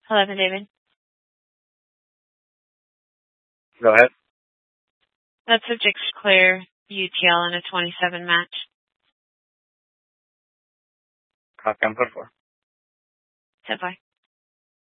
Hello, David. Go ahead. That subject's clear. UTL in a 27 match. Copy on put 4. Sit by.